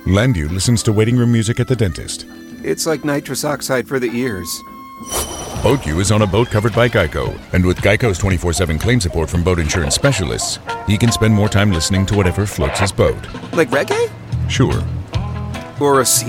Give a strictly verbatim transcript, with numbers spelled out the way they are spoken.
Landu listens to waiting room music at the dentist. It's like nitrous oxide for the ears. BoatU is on a boat covered by Geico, and with Geico's twenty-four seven claim support from boat insurance specialists, he can spend more time listening to whatever floats his boat. Like reggae? Sure. Or a sea